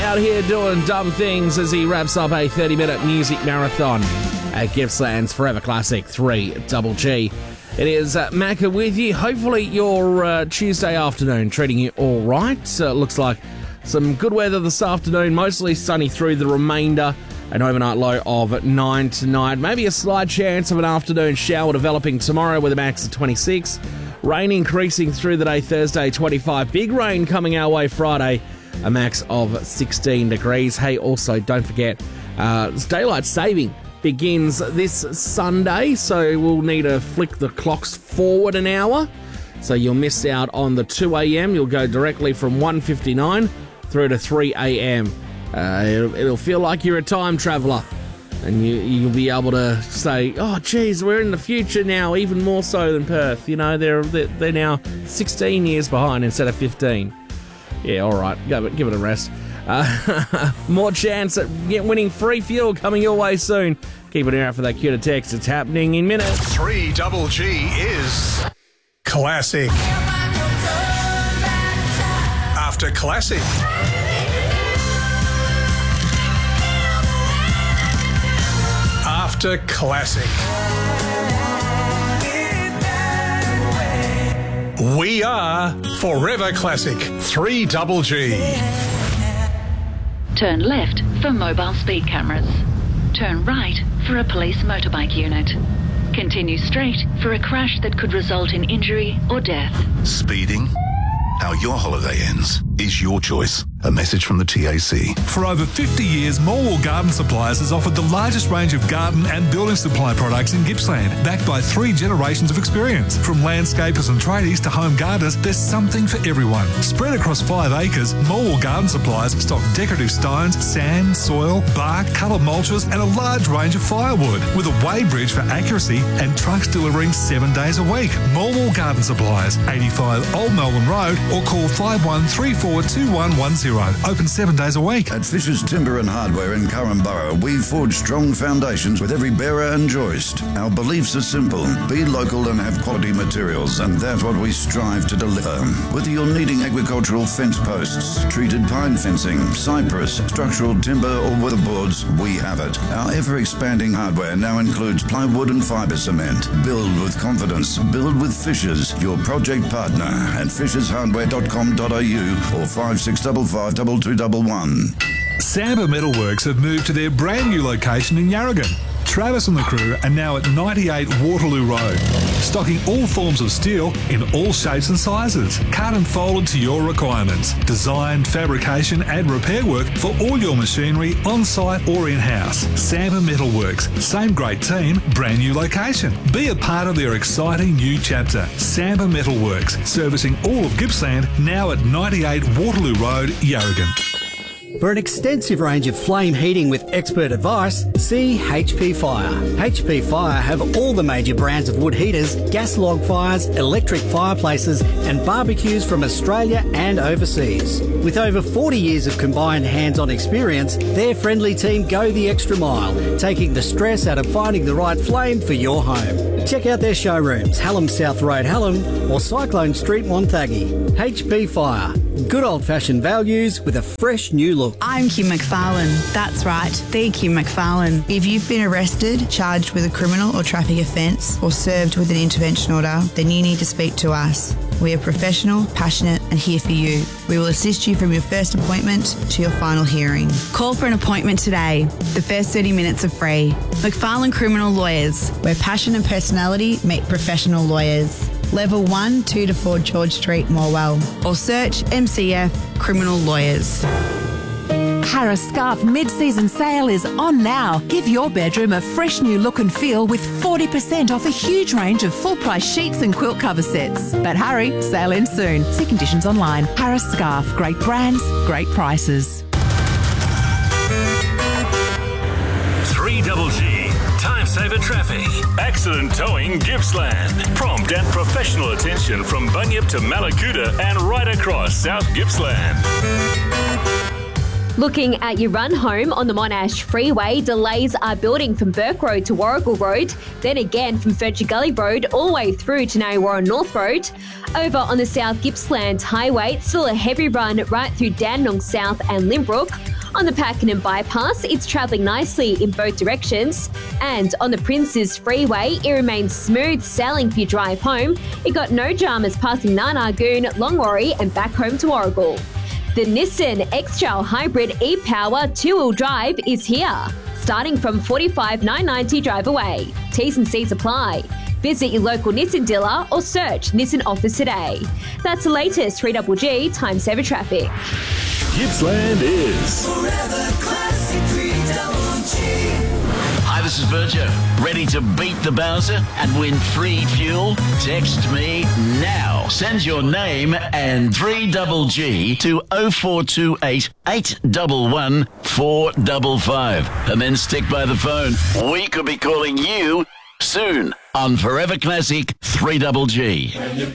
out here doing dumb things as he wraps up a 30-minute music marathon at Gippsland's Forever Classic 3GG. It is Macca with you. Hopefully your Tuesday afternoon treating you all right. Looks like some good weather this afternoon, mostly sunny through the remainder. An overnight low of 9 tonight. Maybe a slight chance of an afternoon shower developing tomorrow with a max of 26. Rain increasing through the day Thursday, 25. Big rain coming our way Friday, a max of 16 degrees. Hey, also, don't forget, daylight saving begins this Sunday, so we'll need to flick the clocks forward an hour. So you'll miss out on the 2 a.m. You'll go directly from 1:59 through to 3 a.m. It'll feel like you're a time traveller. And you'll be able to say, oh, geez, we're in the future now, even more so than Perth. You know, they're now 16 years behind instead of 15. Yeah, all right, give it a rest. More chance at winning free fuel coming your way soon. Keep an ear out for that cue to text. It's happening in minutes. 3GG is Classic. After Classic. After Classic. We are Forever Classic 3GG. Turn left for mobile speed cameras. Turn right for a police motorbike unit. Continue straight for a crash that could result in injury or death. Speeding? How your holiday ends is your choice. A message from the TAC. For over 50 years, Morwell Garden Supplies has offered the largest range of garden and building supply products in Gippsland, backed by 3 generations of experience. From landscapers and tradies to home gardeners, there's something for everyone. Spread across 5 acres, Morwell Garden Supplies stock decorative stones, sand, soil, bark, coloured mulches and a large range of firewood, with a weighbridge for accuracy and trucks delivering 7 days a week. Morwell Garden Supplies, 85 Old Melbourne Road, or call 51342110. Open 7 days a week. At Fisher's Timber and Hardware in Currumborough, we've forged strong foundations with every bearer and joist. Our beliefs are simple. Be local and have quality materials, and that's what we strive to deliver. Whether you're needing agricultural fence posts, treated pine fencing, cypress, structural timber or weatherboards, we have it. Our ever-expanding hardware now includes plywood and fibre cement. Build with confidence. Build with Fishers, your project partner at fishershardware.com.au or 5655 2211. Samba Metalworks have moved to their brand new location in Yarragon. Travis and the crew are now at 98 Waterloo Road, stocking all forms of steel in all shapes and sizes, cut and folded to your requirements. Design, fabrication and repair work for all your machinery on-site or in-house. Samba Metalworks, same great team, brand new location. Be a part of their exciting new chapter. Samba Metalworks, servicing all of Gippsland, now at 98 Waterloo Road, Yarragon. For an extensive range of flame heating with expert advice, see HP Fire. HP Fire have all the major brands of wood heaters, gas log fires, electric fireplaces and barbecues from Australia and overseas. With over 40 years of combined hands-on experience, their friendly team go the extra mile, taking the stress out of finding the right flame for your home. Check out their showrooms, Hallam South Road, Hallam or Cyclone Street, Montague. HP Fire. Good old-fashioned values with a fresh new look. I'm Kim McFarlane. That's right, the Kim McFarlane. If you've been arrested, charged with a criminal or traffic offence, or served with an intervention order, then you need to speak to us. We are professional, passionate and here for you. We will assist you from your first appointment to your final hearing. Call for an appointment today. The first 30 minutes are free. McFarlane Criminal Lawyers, where passion and personality meet professional lawyers. Level 1, 2 to 4 George Street, Morwell. Or search MCF Criminal Lawyers. Harris Scarf mid-season sale is on now. Give your bedroom a fresh new look and feel with 40% off a huge range of full-price sheets and quilt cover sets. But hurry, sale ends soon. See conditions online. Harris Scarf, great brands, great prices. 3GG. Time saver traffic. Accident towing Gippsland. Prompt and professional attention from Bunyip to Malakuta and right across South Gippsland. Looking at your run home on the Monash Freeway, delays are building from Burke Road to Warrigal Road, then again from Fletcher Gully Road all the way through to Narre North Road. Over on the South Gippsland Highway, still a heavy run right through Dandenong South and Limbrook. On the Pakenham bypass, it's travelling nicely in both directions. And on the Princes Freeway, it remains smooth sailing for your drive home. It got no dramas passing Narnagoon, Longwarry and back home to Warragul. The Nissan X-Trail Hybrid e-Power 2-wheel drive is here, starting from $45,990 drive away. T's and C's apply. Visit your local Nissan dealer or search Nissan Office today. That's the latest 3GG Time Saver traffic. Gippsland is Forever Classic 3GG. Hi, this is Virgil. Ready to beat the Bowser and win free fuel? Text me now. Send your name and 3GG to 0428 811 455 and then stick by the phone. We could be calling you soon on Forever Classic 3GG.